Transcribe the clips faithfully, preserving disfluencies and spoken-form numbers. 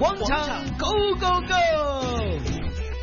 广场 Go Go Go！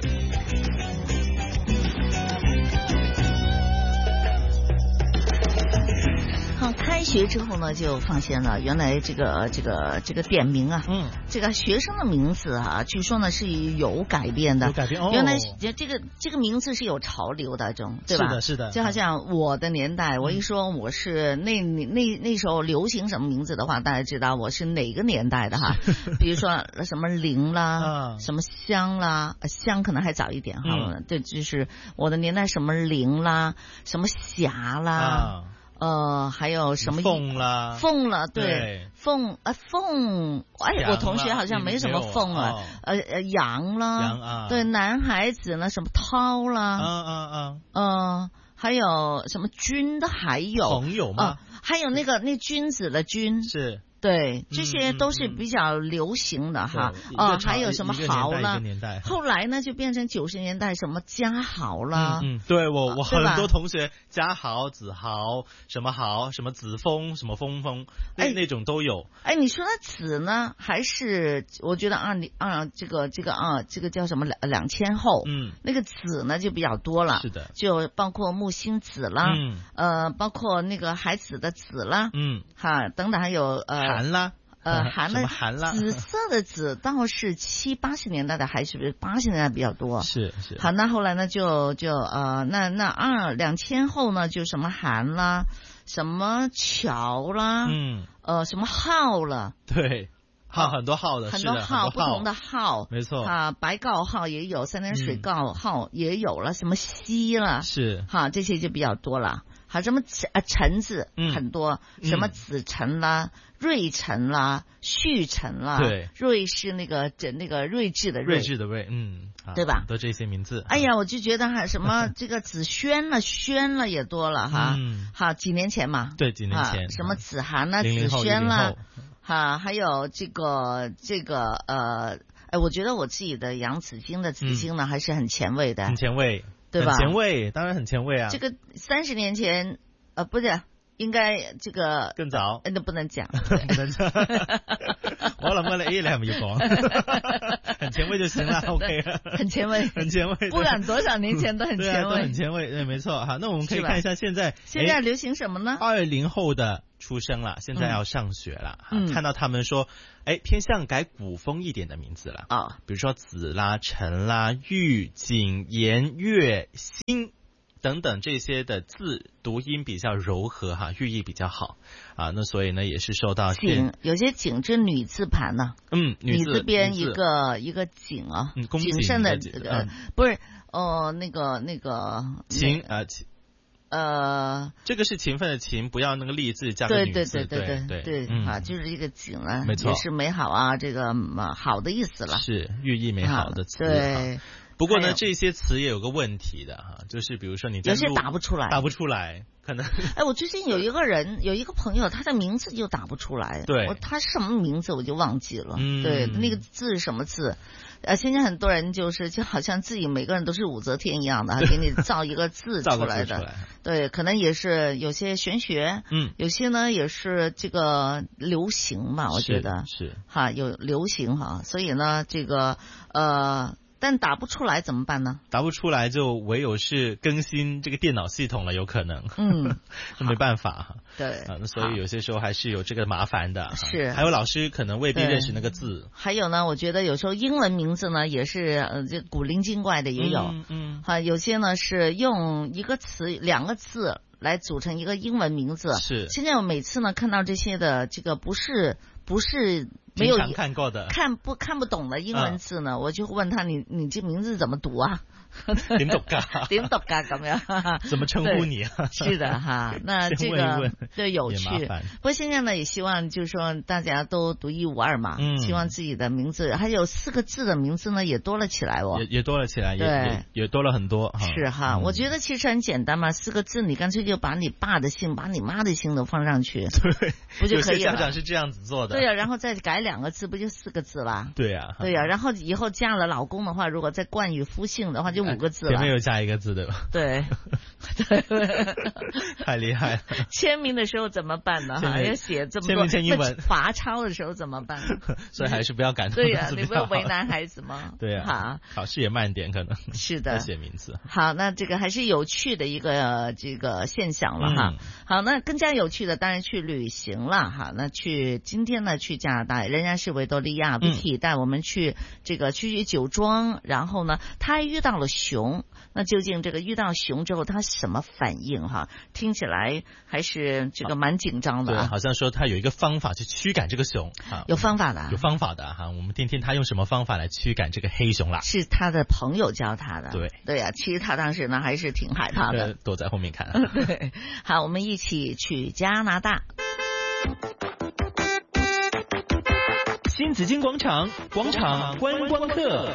好，开学之后呢，就放心了。原来这个这个这个点名啊，嗯，这个学生的名字啊，据说呢是有改变的， 有改变哦。 原来这个这个名字是有潮流的，这种对吧？ 是的，是的。 就好像我的年代，我一说我是那那那时候流行什么名字的话，大家知道我是哪个年代的哈。比如说什么林啦，什么香啦，香可能还早一点哈。嗯、对，就是我的年代什么林啦，什么霞啦。啊呃，还有什么凤啦， 凤了，对，凤啊凤，哎，我同学好像没什么凤啊，呃呃羊啦， 羊啊， 对，男孩子呢什么涛啦， 嗯嗯嗯， 嗯，还有什么君的还有朋友吗？ 还有那个那君子的君是。 对，这些都是比较流行的哈。哦，还有什么豪了？后来呢，就变成九十年代什么家豪了。 嗯，对我我很多同学家豪、子豪、什么豪、什么子峰、什么峰峰，那那种都有。 哎，你说的子呢，还是我觉得啊，你啊，这个这个啊，这个叫什么两两千后？嗯，那个子呢就比较多了。 是的， 就包括木星子啦，嗯，呃，包括那个海子的子啦，嗯，哈，等等，还有呃。 寒啦， 呃，寒了， 寒啦， 紫色的紫倒是七八十年代的，还是八十年代比较多。 是是。 好，那后来呢，就就呃，那那二两千后呢，就什么寒啦，什么乔啦，嗯，呃，什么号了， 对。号很多号的， 很多号，不同的号， 没错啊，白告号也有，三点水告号也有了，嗯、什么西了， 是哈，这些就比较多了。好，什么呃陈字很多，嗯、什么子辰啦、瑞辰啦、旭辰啦， 对， 瑞是那个这那个睿智的睿，睿智的睿，嗯， 对吧？ 都这些名字。 哎呀，我就觉得还什么这个子轩了、轩了也多了哈，嗯，好，几年前嘛， 对，几年前， 什么子涵啦、子轩啦。哈，还有这个这个呃，哎，我觉得我自己的洋紫荆的紫荆呢，嗯、还是很前卫的， 很前卫， 对吧？ 很前卫，当然很前卫啊。 这个三十年前，呃，不是，应该这个更早， 那不能讲， 不能讲。我諗緊你 A 你係咪要講？很前衛就行了 ，OK 了。 很前衛， 很前衛， 不管多少年前都很前衛， 都很前衛，对，没錯哈。那我們可以看一下現在， 現在流行什麼呢？ 二零後的出生了，現在要上學了，嗯、看到他們說，哎，偏向改古風一點的名字了啊，哦、比如說子啦、陳啦、玉、景、顏、月、星。等等這些的字讀音比較柔和哈，寓意比較好啊，那所以呢也是受到景，有些景是女字旁呢， 嗯， 女字邊一個一個景啊， 嗯， 謹慎的這個、嗯、不是哦，那個那個勤啊， 呃， 這個是勤奮的勤，不要那個立字加個女字， 對對對對對對， 嗯啊，就是一個景啊， 沒錯， 也是美好啊，這個好的意思了， 是寓意美好的詞， 對。 不過呢，這些詞也有個問題的哈，就是比如說你有些打不出來， 打不出來，可能。 哎，我最近有一個人，有一個朋友，他的名字就打不出來， 對， 我他什麼名字我就忘記了，嗯，對，那個字是什麼字？呃，現在很多人就是就好像自己每個人都是武則天一樣的，給你造一個字出來的， 造個字出來， 對，可能也是有些玄學，嗯，有些呢也是這個流行嘛，我覺得是哈有流行哈，所以呢這個呃。但打不出來怎麼辦呢？ 打不出來就唯有是更新這個電腦系統了，有可能。 嗯， 沒辦法。 對， 啊，所以有些時候還是有這個麻煩的。 是， 還有老師可能未必認識那個字。 還有呢，我覺得有時候英文名字呢也是呃，這古靈精怪的也有。 嗯嗯。哈， 有些呢是用一個詞兩個字來組成一個英文名字。 是。現在我每次呢看到這些的這個不是不是。沒有看過的， 看不看不懂的英文字呢，啊、我就問他你你這名字怎麼讀啊？ 點讀㗎？ 點讀㗎？咁樣？ 怎麼稱呼你啊？ 是的哈，那這個對有趣。不過現在呢，也希望就是說大家都獨一無二嘛，嗯、希望自己的名字還有四個字的名字呢也多了起來哦， 也也多了起來， 對也也多了很多。 是哈，嗯、我覺得其實很簡單嘛，四個字你乾脆就把你爸的姓、把你媽的姓都放上去， 對， 不就可以了？ 有些家長是這樣子做的。 對呀、啊，然後再改兩個字，不就四個字啦？ 對呀、啊， 對呀、啊，然後以後嫁了老公的話，如果再冠以夫姓的話， 就五个字了， 前面有加一个字对吧？ 对，对， 太厉害了。 签名的时候怎么办呢？哈，要写这么多， 签名签英文， 罚抄的时候怎么办？ 所以还是不要感动。 对呀、啊，你不要为难孩子吗？ 对呀、啊，考试也慢点可能。 是的， 写名字。 好，那这个还是有趣的一个、呃、这个现象了哈、嗯。好，那更加有趣的当然去旅行了哈。那去今天呢去加拿大，仍然是维多利亚 Vicky 带我们去这个去去酒庄，然后呢他还遇到了熊。那究竟这个遇到熊之后他什么反应哈？听起来还是这个蛮紧张的、啊。 对，好像说他有一个方法去驱赶这个熊。 有方法的、啊， 有方法的哈。我们听听他用什么方法来驱赶这个黑熊啦？ 是他的朋友教他的。 对对呀、啊，其实他当时呢还是挺害怕的， 躲在后面看。 对，好，我们一起去加拿大。 新紫金广场，广场观光客。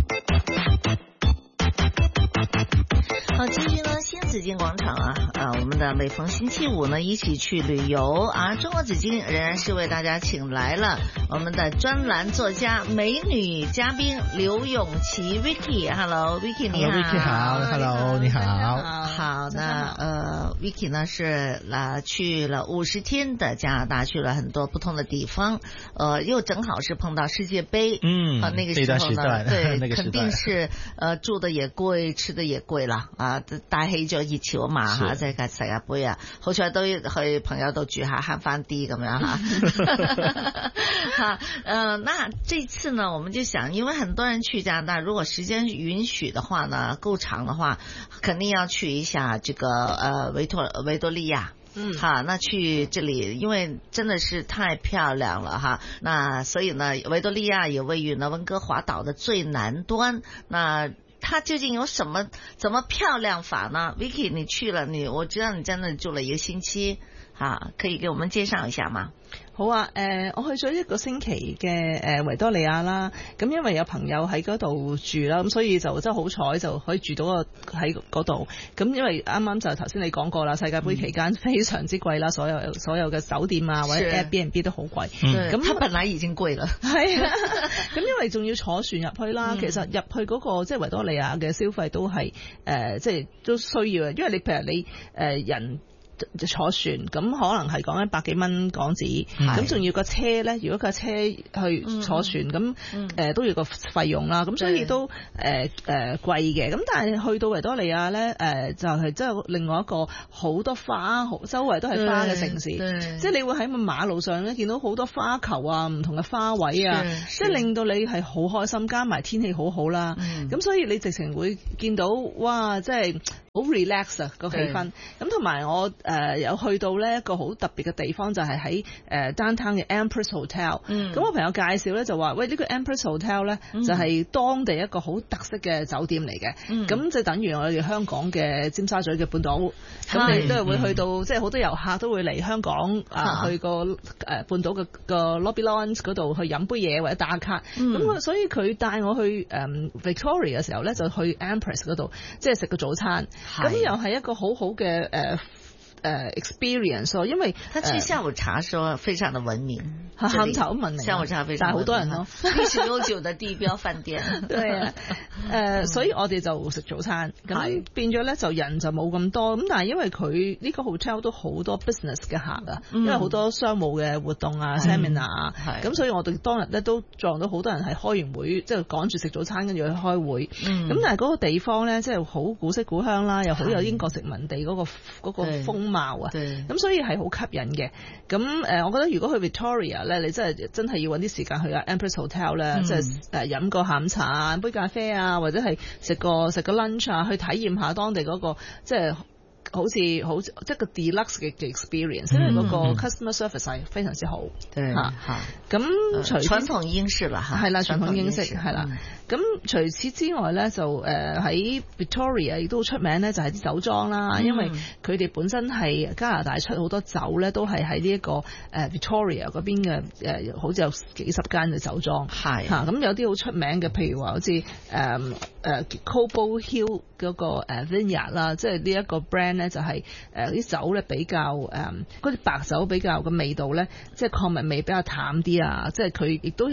好，继续呢，新紫金广场啊啊，我们的每逢星期五呢，一起去旅游啊。中国紫金仍然是为大家请来了我们的专栏作家、美女嘉宾刘咏琪 Vicky。Hello Vicky 你好。 Vicky 好 ，Hello 你好。 好，那呃 Vicky 呢是啦去了五十天的加拿大，去了很多不同的地方，呃，又正好是碰到世界杯， 嗯， 啊那个时候呢，对， 那个肯定是呃住的也貴，吃的也貴啦。啊，帶起咗熱潮嘛嚇，即係世界盃啊，好彩都去朋友度住下慳翻啲咁樣嚇。好，呃，那這次呢，我們就想，因為很多人去加拿大，如果時間允許的話呢，夠長的話，肯定要去一下這個呃維多維多利亞。嗯，好，那去這裡，因為真的是太漂亮了哈。那所以呢，維多利亞也位於呢溫哥華島的最南端。那它究竟有什麼怎麼漂亮法呢 ？Vicky， 你去了，你我知道你在那裡住了一個星期，啊，可以給我們介紹一下嗎？ 好啊，誒、呃，我去咗一個星期嘅誒維多利亞啦，咁因為有朋友喺嗰度住啦，咁所以就真係好彩就可以住到個喺嗰度。咁因為啱啱就頭先你講過啦，世界盃期間非常之貴啦，所有所有嘅酒店啊或者 Airbnb 都好貴。咁佢、 嗯、本來已經貴啦， 係啊，咁因為仲要坐船入去啦，嗯、其實入去嗰、那個即係維多利亞嘅消費都係誒即係都需要嘅，因為你譬如你誒、呃、人。就坐船咁可能係講緊百幾蚊港紙，咁仲要個車咧，如果個車去坐船咁誒、嗯呃、都要個費用啦，咁所以都誒誒、呃呃、貴嘅。咁但係去到維多利亞咧誒、呃、就係即係另外一個好多花，好周圍都係花嘅城市，即係你會喺馬路上咧見到好多花球啊，唔同嘅花位啊，即係令到你係好開心，加埋天氣好好啦，咁、嗯、所以你直情會見到哇，即係好 relax 啊個氣氛。咁同埋我誒、呃、有去到呢一個好特別嘅地方，就係喺誒 downtown 嘅 Empress Hotel。咁、嗯、我朋友介紹咧就話，喂，呢、這個 Empress Hotel 咧、嗯、就係、是、當地一個好特色嘅酒店嚟嘅。咁、嗯、就等於我哋香港嘅尖沙咀嘅半島。咁、嗯、你都係會去到，嗯、即係好多遊客都會嚟香港啊、呃，去個誒、呃、半島嘅個 lobby lounge 嗰度去飲杯嘢或者打卡。咁、嗯、所以佢帶我去誒、呃、Victoria 嘅時候咧，就去 Empress 嗰度，即係食個早餐。咁又係一個好好嘅誒誒 experience 因為他去下午茶說非常的聞名， 下午茶好聞名， 下午茶非常，但係好多人咯， 歷史悠久的地標飯店。 對啊，誒、呃，所以我哋就食早餐，咁變咗咧就人就冇咁多，咁但係因為佢呢個 hotel 都好多 business 嘅客啊、嗯，因為好多商務嘅活動啊、嗯、seminar 啊，咁所以我哋當日咧都撞到好多人係開完會，即係趕住食早餐跟住去開會，咁、嗯、但係嗰個地方咧即係好古色古香啦，又好有英國殖民地嗰、嗰個嗰、嗰個風貌啊，咁所以係好吸引嘅。咁誒，我覺得如果去 Victoria 咧，你真係真係要揾啲時間去啊 Empress Hotel 咧、嗯，即係誒飲個下午茶啊、杯咖啡啊，或者係食個食個 lunch 啊，去體驗下當地嗰、嗰個即係。好似好即係個 deluxe 嘅 experience，因為嗰個 customer service 係非常之好。對嚇嚇。咁、啊、除、呃、傳統英式啦嚇，係啦，傳統英式係啦。咁、嗯、除此之外咧，就誒喺、呃、Victoria 亦都出名咧，就係、是、啲酒莊啦、嗯。因為佢哋本身係加拿大出好多酒咧，都係喺呢一個誒、呃、Victoria 嗰邊嘅誒、呃，好似有幾十間嘅酒莊。係嚇，咁有啲好出名嘅，譬如話好似誒誒 Cobble Hill 嗰個誒 Vineyard 啦，即係呢一個 brand 咧。就係誒啲酒咧比較誒嗰啲白酒比較嘅味道咧，即係礦物味比較淡啲啊！即係佢亦都有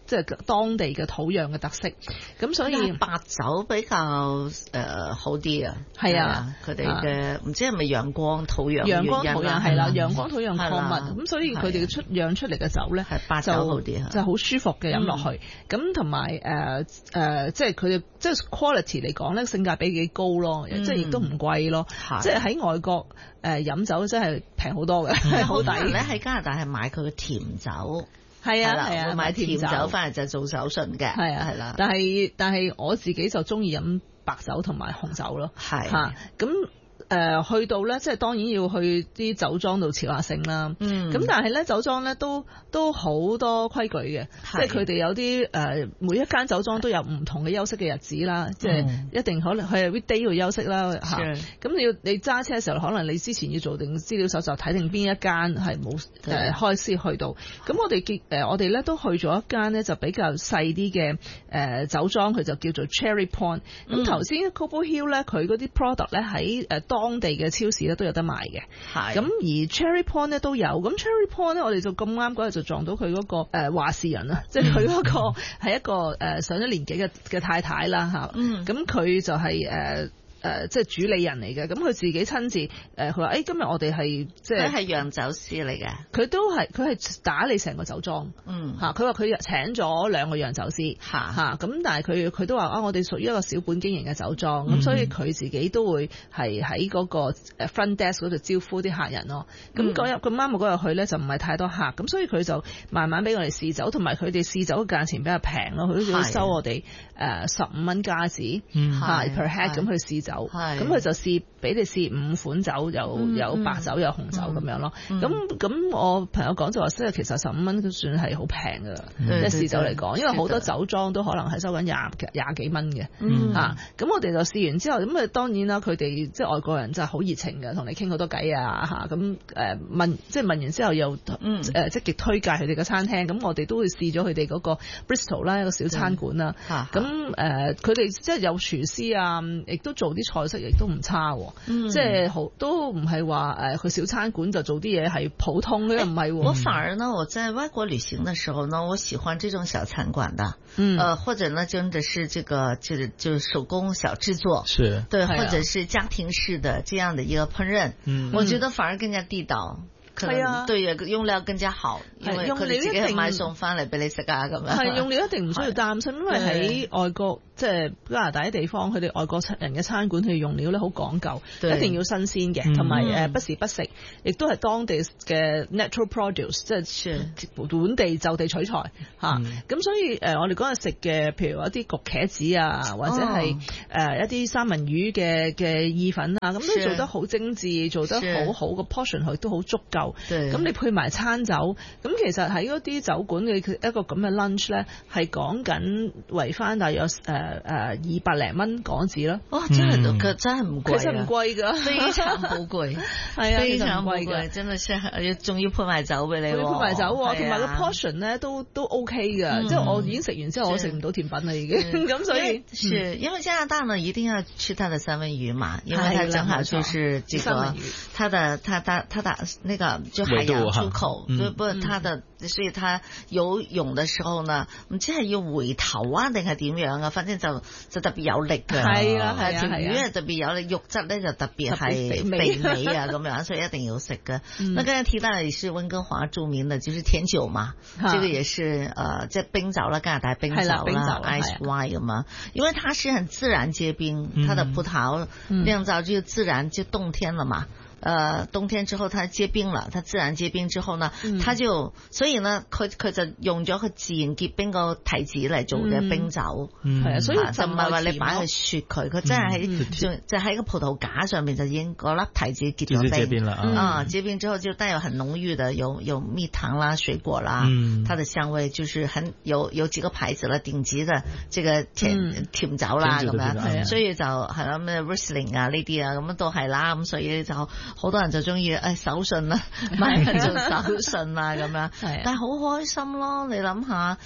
即係當地嘅土壤嘅特色。咁所以白酒比較誒、呃、好啲啊。 係啊， 佢哋嘅唔知係咪陽光土壤陽光土壤係啦，陽光土壤礦物，咁、 嗯、 所以佢哋出釀出嚟嘅酒咧， 白酒好啲， 就好舒服嘅飲落去。咁同埋誒誒，即係佢哋即係 quality 嚟講咧，性價比幾高咯，嗯、即係亦都唔貴咯。即係喺外國誒飲、呃、酒真係平好多嘅，好抵。 咧喺加拿大係買佢嘅甜酒。 係啊係啊， 會買甜酒翻嚟就做手信嘅。 係啊係啦，但係但係我自己就中意飲白酒同埋紅酒咯。 係嚇咁。誒、呃、去到咧，即係當然要去啲酒莊度調下性啦。嗯，咁但係咧酒莊咧都都好多規矩嘅，即係佢哋有啲誒、呃、每一間酒莊都有唔同嘅休息嘅日子啦，即係一定可能佢係 weekday 要休息啦嚇。咁你要你揸車嘅時候，可能你之前要做定資料搜集，睇定邊一間係冇誒開先去到。咁我哋結誒我哋咧都去咗一間咧就比較細啲嘅誒酒莊，佢就叫做 Cherry Point。咁頭先 Cobble Hill 咧，佢嗰啲 product 咧喺誒當地嘅超市咧都有得賣嘅，咁而 Cherry Point 咧都有，咁 Cherry Point 咧我哋就咁啱嗰日就撞到佢嗰、嗰個誒、呃、話事人啊，即係佢嗰個係一個誒、呃、上咗年紀嘅嘅太太啦嚇，咁佢、嗯、就係、是、誒。呃誒、呃，即係主理人嚟嘅，咁佢自己親自誒，佢話誒今日我哋係即係佢係釀酒師嚟嘅， 佢都係佢係打理成個酒莊，嗯嚇，佢話佢請咗兩個釀酒師嚇嚇，咁、啊、但係佢佢都話啊，我哋屬於一個小本經營嘅酒莊，咁、嗯、所以佢自己都會係喺嗰個 front desk 嗰度招呼啲客人咯。咁嗰日咁啱我嗰日去咧就唔係太多客，咁所以佢就慢慢俾我哋試酒，同埋佢哋試酒嘅價錢比較平咯，佢都會收我哋誒十五蚊加紙嚇 per head 咁去試酒。咁佢就試俾你試五款酒，有有白酒有紅酒咁、嗯、樣咯。咁、嗯、咁我朋友講就話，即係其實十五蚊都算係好平噶，即係試酒嚟講，因為好多酒莊都可能係收緊廿廿幾蚊嘅。嚇、嗯，咁、啊、我哋就試完之後，咁啊當然啦，佢哋即係外國人真係好熱情嘅，同你傾好多偈啊嚇。咁誒問，即係問完之後又誒、嗯呃、積極推介佢哋嘅餐廳。咁我哋都會試咗佢哋嗰個 Bristol 啦，一個小餐館啦。咁誒佢哋即係有廚師啊，亦都做啲菜式亦都唔差，嗯、即係好都唔係話誒去小餐館就做啲嘢係普通嘅，唔係、欸。 我反而呢，我在外國旅行的時候呢，我喜歡這種小餐館的，嗯，呃，或者呢，真的是這個就就手工小製作， 是對， 或者是家庭式的這樣的一個烹飪，嗯，我覺得反而更加地道。係啊，對啊，用料更加好，因為佢哋自己係買餸翻嚟俾你食啊，咁樣。係用料一定唔需要擔心，因為喺外國即係加拿大啲地方，佢哋外國人嘅餐館，佢哋用料咧好講究，一定要新鮮嘅，同埋誒不時不食，亦都係當地嘅 natural produce，即係本地就地取材嚇。咁、嗯、所以誒，我哋嗰日食嘅，譬如話一啲焗茄子啊，或者係誒一啲三文魚嘅嘅意粉啊，咁都做得好精緻，做得好好，個 portion 佢都好足夠。咁你配埋餐酒，咁其實喺嗰啲酒館嘅一個咁嘅 lunch 咧，係講緊圍翻大約誒誒二百零蚊港紙咯。哇、哦！真係佢、嗯、真係唔貴，其實唔貴㗎，非常寶貴，係啊，非常寶貴，真係是仲要配埋酒俾你，配埋酒，同埋個 portion 咧都都 OK 㗎、嗯。即係我已經食完之後，我食唔到甜品啦已經。咁、嗯、所以是因為加拿大呢一定要吃它的三文魚嘛，因為它正好就是這個它的它它它的那個就海洋出口，對不？它的所以它游泳的時候呢，唔知係要回頭啊定係點樣啊？反正就就特別有力嘅，係啊係啊，條魚係特別有力，肉質咧就特別係肥美啊咁樣，所以一定要食嘅。那剛才提到也是溫哥華著名的就是甜酒嘛，這個也是呃即係冰酒啦，加拿大冰酒啦 ，ice wine 嘛，因為它是很自然結冰，它的葡萄釀造就自然就冬天了嘛。呃，冬天之後它結冰了，它自然結冰之後呢，嗯、它就所以呢，佢佢就用咗佢自然結冰個提子嚟做嘅冰酒，係、嗯、啊，所以就唔係話你擺去雪佢，佢、嗯、真係喺就喺個葡萄架上面就已經嗰粒提子結咗冰，結冰了啊，啊，結冰之後就帶有很濃郁的有有蜜糖啦、水果啦、嗯，它的香味就是很有有幾個牌子啦，頂級的這個甜、嗯、甜酒啦咁樣，所以就係啦咩 Riesling 啊呢啲啊咁樣都係啦，咁所以就。好多人就中意誒手信啦，買嚟做手信啊咁樣，但係好開心咯！你諗下，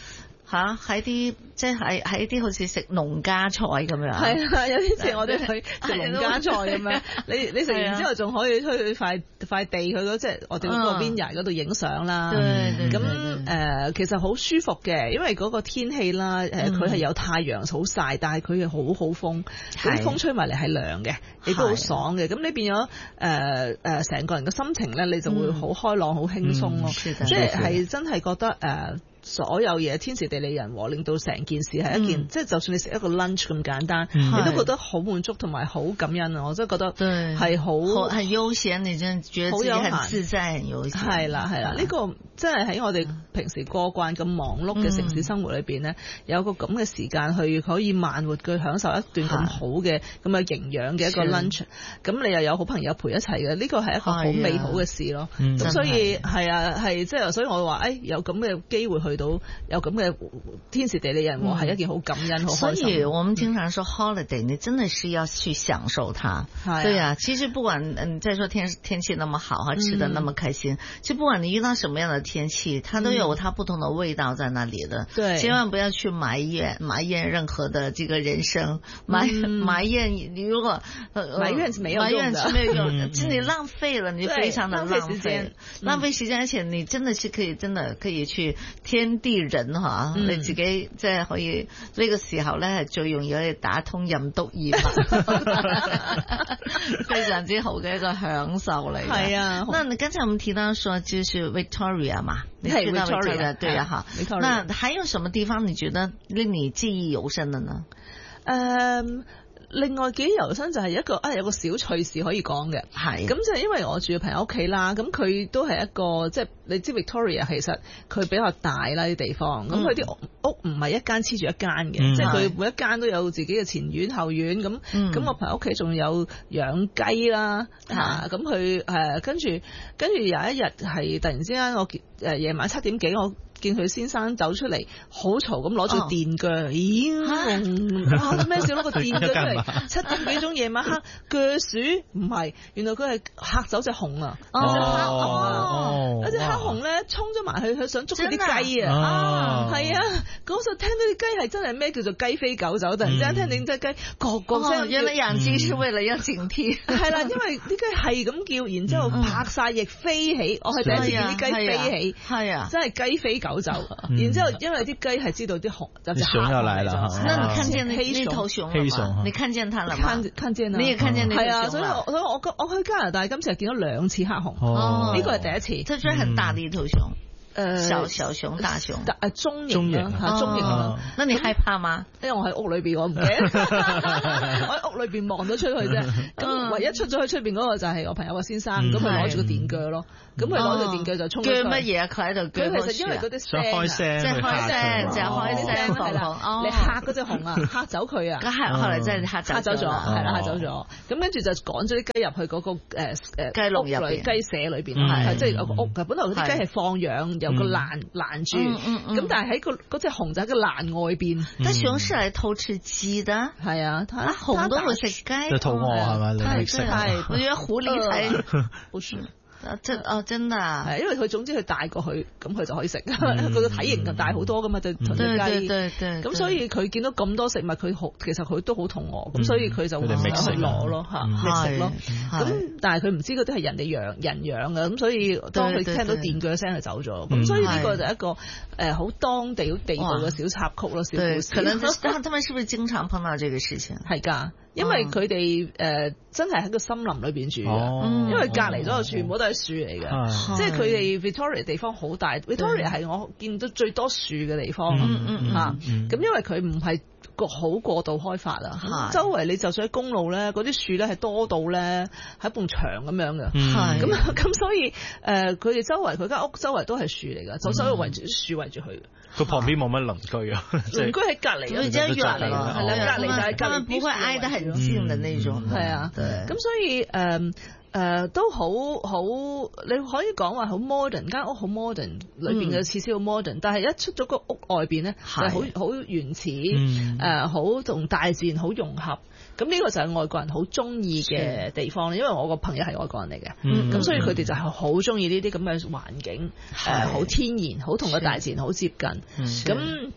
吓喺啲即係喺啲好似食農家菜咁樣。 係啊，有啲似我哋去食農家菜咁樣。你你食完之後仲可以出去塊塊地去嗰即係我哋嗰個 vineyard 嗰度影相啦。咁誒其實好舒服嘅，因為嗰個天氣啦，誒佢係有太陽好曬，但係佢係好好風，嗰啲風吹埋嚟係涼嘅，亦都好爽嘅。咁你變咗誒誒成個人嘅心情咧，你就會好開朗、好輕鬆咯。即係係真係覺得誒。所有嘢天時地利人和，令到成件事係一件，嗯、即係就算你食一個 lunch 咁簡單，嗯、你都覺得好滿足同埋好感恩啊！我真係覺得係好很悠閒，你真係覺得自己很自在、很悠閒。係啦係啦，呢、呢個真係喺我哋平時過慣咁忙碌嘅城市生活裏邊咧，嗯、有個咁嘅時間去可以慢活去享受一段咁好嘅咁嘅營養嘅一個 lunch， 咁你又有好朋友陪一齊嘅，呢個係一個好美好嘅事咯。咁所以係啊係即係，所以我話誒有咁嘅機會去到有咁嘅天時地利人和，係一件好感恩好開心。 所以我們經常說 holiday，你真的是要去享受它。 係對啊，其實不管嗯再說天天氣那麼好哈，吃得那麼開心，其實不管你遇到什麼樣的天氣，它都有它不同的味道在那裡的。 對， 千萬不要去埋怨埋怨任何的這個人生，埋埋怨你如果埋怨是沒有用的， 埋怨是沒有用的，就你浪費了，你就非常的浪費，浪費時間，而且你真的是可以真的可以去天地人吓，你自己即係可以呢個時候咧係最容易可以打通任督二脈，非常之好嘅一個享受嚟。 係啊， 那你剛才我們提到說就是 Victoria 嘛，你去到 Victoria 對啊哈，那還有什麼地方你覺得令你記憶猶深的呢？ 誒。另外記憶猶新就係一個啊有個小趣事可以講嘅，係咁就係因為我住嘅朋友屋企啦，咁佢都係一個即係你知 Victoria 其實佢比較大啦啲地方，咁佢啲屋唔係一間黐住一間嘅，嗯、即係佢每一間都有自己嘅前院後院咁，咁、嗯、我朋友屋企仲有養雞啦嚇，咁佢誒跟住跟住有一日係突然之間我誒夜晚七點幾我見佢先生走出嚟，好嘈咁攞住電鋸，咦？哇！咩事攞個電鋸出嚟？七點幾鐘夜晚黑鋸鼠？唔係，原來佢係嚇走隻熊啊！有隻黑熊啊！有隻黑熊咧衝咗埋去，佢想捉佢啲雞啊！係啊！嗰時聽到啲雞係真係咩叫做雞飛狗走，突然之間聽到隻雞咯咯聲。 原來養雞是為了要警惕。係啦，因為啲雞係咁叫，然之後拍晒翼飛起，我係第一次見啲雞飛起，係啊，真係雞飛狗走，然之後因為啲雞係知道啲熊就隻熊要來了， 那你看見那頭熊了嗎？你看見它了嗎？ 看看見啦， 你也看見那頭熊啦。 係啊，所以我所以我我去加拿大今次係見咗兩次黑熊，呢個係第一次。 它真係很大的一頭熊。 誒， 小小熊、大熊， 誒中型啦，嚇中型啦。 那你害怕嗎？ 因為我喺屋裏邊，我唔驚。我喺屋裏邊望到出去啫。咁唯一出咗去出邊嗰個就係我朋友個先生，咁佢攞住個電鋸咯。咁佢攞住電鋸就衝。鋸乜嘢啊？佢喺度鋸。佢其實因為嗰啲聲啊，即係開聲，就開聲係啦。你嚇嗰隻熊啊，嚇走佢啊。咁係後嚟真係嚇走咗，係啦嚇走咗。咁跟住就趕咗啲雞入去嗰個誒誒雞籠入邊、雞舍裏邊，係即係有個屋嘅。本來嗰啲雞係放養。有個欄攔住，咁、嗯嗯嗯、但係喺個嗰隻熊仔嘅欄外邊。 但熊是嚟偷吃雞的， 係啊， 啊熊都會食雞， 就肚餓係嘛？你食係，我覺得狐狸才不是。真哦，真啊， 係因為佢總之佢大過去，咁佢就可以食。佢個體型就大好多噶嘛，對同隻雞。咁所以佢見到咁多食物，佢好其實佢都好肚餓，咁所以佢就會想去攞咯嚇，嚟食咯。咁但係佢唔知嗰啲係人哋養人養嘅，咁所以當佢聽到電鋸聲就走咗。咁所以呢個就一個誒好當地好地道嘅小插曲咯，小故事。 可能他他們是不是經常碰到這個事情？ 係㗎。因為佢哋誒真係喺個森林裏邊住嘅，哦、因為隔離嗰度全部都係樹嚟嘅，哦、即係佢哋 Victoria 地方好大、嗯、，Victoria 係我見到最多樹嘅地方嚇。咁、嗯嗯啊、因為佢唔係好過度開發啊，嗯、周圍你就算喺公路咧，嗰啲樹咧係多到咧係一埲牆咁樣嘅，咁咁、嗯、所以誒佢哋周圍佢間屋周圍都係樹嚟嘅，就周圍圍住樹圍住佢。 佢旁邊冇乜鄰居啊， 鄰居喺隔離，比較遠嚟啦，係啦，隔離就係隔離， 不會挨得很近嘅那種， 係啊，咁所以誒誒都好好，你可以講話好 modern，間屋好 modern，裏邊嘅設施好 modern，但係一出咗個屋外邊咧，係好好原始，誒好同大自然好融合。咁呢個就係外國人好中意嘅地方，因為我個朋友係外國人嚟嘅，咁、嗯、所以佢哋就係好中意呢啲咁嘅環境，誒好、嗯呃、天然，好同個大自然好接近。咁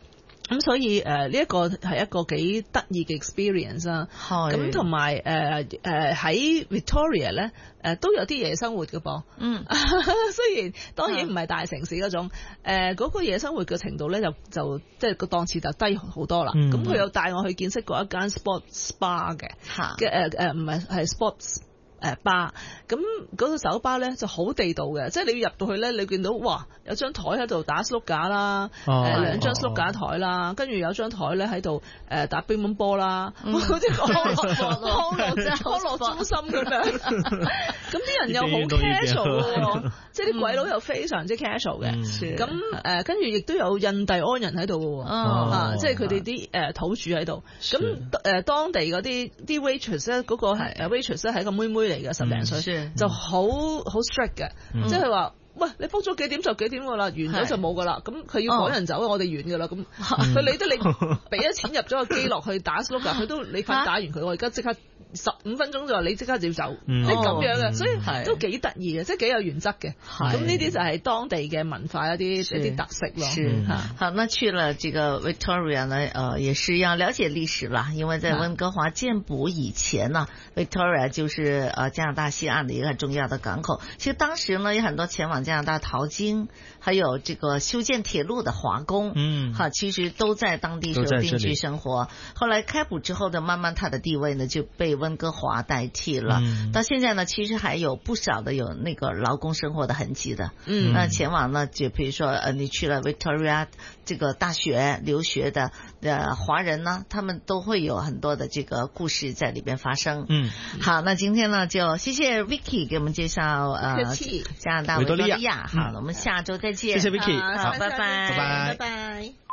咁所以誒呢一個係一個幾得意嘅 experience 啦。咁同埋誒誒喺 Victoria 咧誒都有啲夜生活嘅噃。嗯，雖然當然唔係大城市嗰種，誒、呃、嗰、嗰個夜生活嘅程度咧就就即係個檔次就低好多啦。咁佢有帶我去見識過一間 sport spa 嘅嘅誒誒唔係係 sports。誒吧，咁嗰個酒吧咧就好地道嘅，即係你要入到去咧，你見到哇有張台喺度打 snooker 啦，誒兩張 snooker台啦，跟住有張台咧喺度誒打乒乓波啦，好似康樂康樂康樂中心咁樣，咁啲人又好 casual 喎，即係啲鬼佬又非常之 casual 嘅，咁誒跟住亦都有印第安人喺度嘅喎，啊即係佢哋啲誒土著喺度，咁誒當地嗰啲啲 waitress 咧嗰個係 waitress 咧係個妹妹嚟嘅，十零歲、嗯、就好好 strict 嘅，嗯、即係話喂你 book 咗幾點就幾點噶啦，完咗就冇噶啦，咁佢要趕人走，哦、我哋完噶啦，咁佢理得你俾咗錢入咗個機落去打 snooker，佢都你快打完佢，我而家即刻十五分鐘就話你即刻就要走，嗯、即係咁樣嘅，哦、所以都幾得意嘅，即係幾有原則嘅。咁呢啲就係當地嘅文化一啲一啲特色咯。 是好，那去了這個 Victoria 呢，呃，也是要了解歷史啦，因為在溫哥華建國以前呢，Victoria 就是呃加拿大西岸的一個很重要的港口。其實當時呢，有很多前往加拿大淘金，還有這個修建鐵路的華工，嗯，哈，其實都在當地時候定居生活。後來開埠之後呢，慢慢它的地位呢就被溫哥華代替了。嗯、到現在呢，其實還有不少的有那個勞工生活的痕跡的。嗯，那前往呢，就比如說呃，你去了 Victoria 這個大學留學的呃華人呢，他們都會有很多的這個故事在裏邊發生。嗯，好，那今天呢就謝謝 Vicky 給我們介紹呃加拿大維多利亞。好，我們下周再見。 謝謝 Vicky， 好，拜拜， 拜拜， 拜拜。